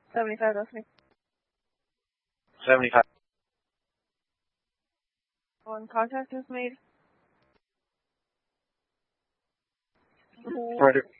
75, that's me. 75. One contact is made. Roger.